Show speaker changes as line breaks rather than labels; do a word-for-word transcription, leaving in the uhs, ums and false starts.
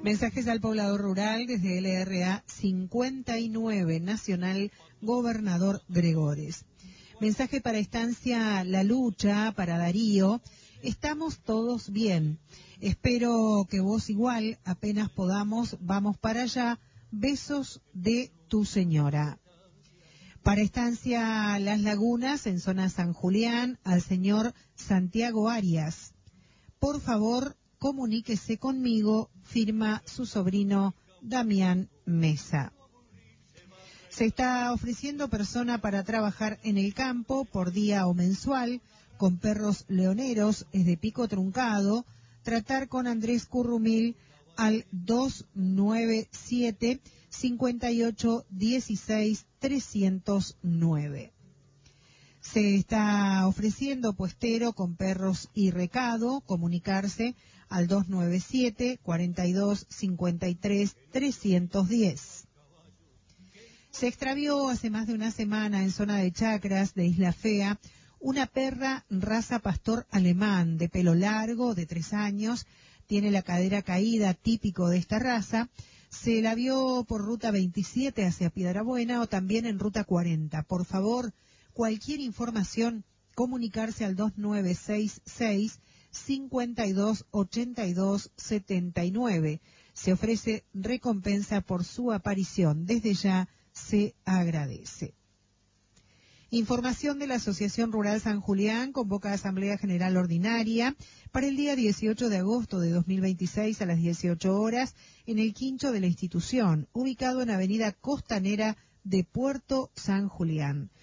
Mensajes al poblador rural desde L R A cincuenta y nueve, Nacional Gobernador Gregores. Mensaje para Estancia La Lucha, para Darío. Estamos todos bien. Espero que vos igual, apenas podamos, vamos para allá. Besos de tu señora. Para Estancia Las Lagunas, en zona San Julián, al señor Santiago Arias. Por favor, comuníquese conmigo, firma su sobrino Damián Mesa. Se está ofreciendo persona para trabajar en el campo por día o mensual, con perros leoneros, es de pico truncado, tratar con Andrés Currumil al dos nueve siete, cinco ocho uno seis, tres cero nueve. Se está ofreciendo puestero con perros y recado, comunicarse al dos nueve siete, cuatro dos cinco tres, tres uno cero. Se extravió hace más de una semana en zona de Chacras de Isla Fea una perra raza pastor alemán de pelo largo, de tres años, tiene la cadera caída, típico de esta raza. Se la vio por ruta veintisiete hacia Piedrabuena o también en ruta cuarenta. Por favor, cualquier información, comunicarse al dos nueve seis seis, cinco dos ocho dos siete nueve. Se ofrece recompensa por su aparición. Desde ya se agradece. Información de la Asociación Rural San Julián convoca a Asamblea General Ordinaria para el día dieciocho de agosto de dos mil veintiséis a las dieciocho horas en el quincho de la institución, ubicado en Avenida Costanera de Puerto San Julián.